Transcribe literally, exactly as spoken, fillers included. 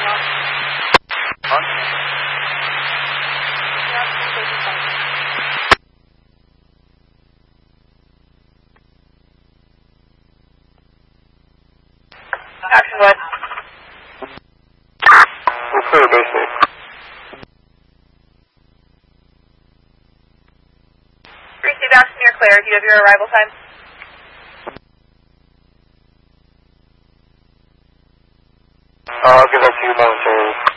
Action what? We're clear, basic. Receive action, you're clear. Do you have your arrival time? I'll give that to you momentarily.